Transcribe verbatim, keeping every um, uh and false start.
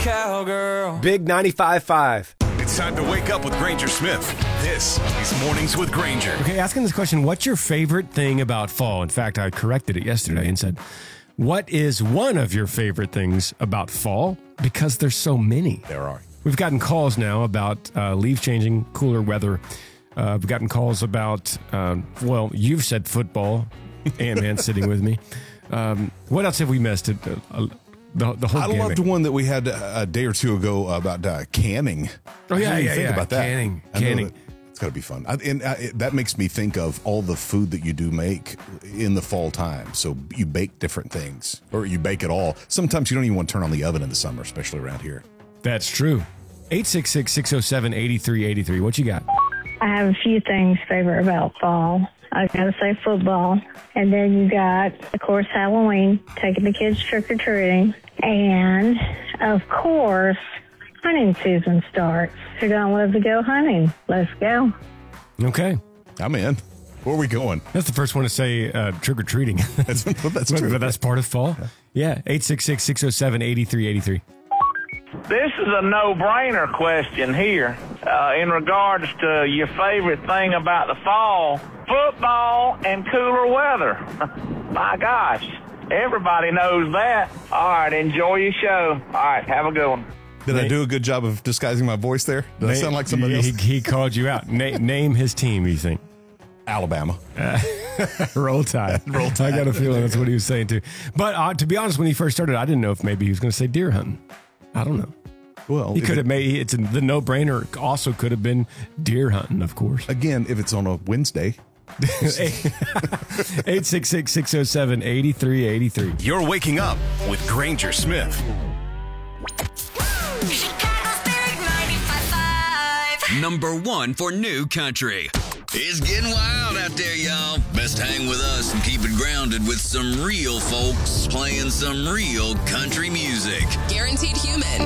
cowgirl. Big ninety-five point five. It's time to wake up with Granger Smith. This is Mornings with Granger. Okay, asking this question, what's your favorite thing about fall? In fact, I corrected it yesterday and said, what is one of your favorite things about fall? Because there's so many. There are. We've gotten calls now about uh, leaves changing, cooler weather. Uh, we've gotten calls about, um, well, you've said football. Ant-Man sitting with me. Um, what else have we missed? Uh, uh, the, the whole I gamut. loved one that we had a day or two ago about uh, canning. Oh, yeah, I didn't yeah, think yeah. about that. Canning, I know canning. that It's got to be fun. I, and uh, it, that makes me think of all the food that you do make in the fall time. So you bake different things, or you bake it all. Sometimes you don't even want to turn on the oven in the summer, especially around here. That's true. eight six six, six oh seven, eight three eight three. What you got? I have a few things favorite about fall. I gotta say football. And then you got, of course, Halloween, taking the kids trick-or-treating. And, of course, hunting season starts. Who don't love to go hunting? Let's go. Okay. I'm in. Where are we going? That's the first one to say uh, trick-or-treating. That's, that's but, true. but that's part of fall? Yeah. eight six six, six oh seven, eight three eight three. This is a no-brainer question here. Uh, in regards to your favorite thing about the fall, football and cooler weather. My gosh, everybody knows that. All right, enjoy your show. All right, have a good one. Did I do a good job of disguising my voice there? Did I sound like somebody else? He, he called you out. Na- name his team, you think? Alabama. Uh, roll Tide. Roll Tide. I got a feeling that's what he was saying, too. But uh, to be honest, when he first started, I didn't know if maybe he was going to say deer hunting. I don't know. Well, he could have made it's a, the no-brainer. Also, could have been deer hunting, of course. Again, if it's on a Wednesday. eight six six, six oh seven, eight three eight three. You're waking up with Granger Smith. Chicago's Big ninety-five point five. Number one for new country. It's getting wild out there, y'all. Best hang with us and keep it grounded with some real folks playing some real country music. Guaranteed Human.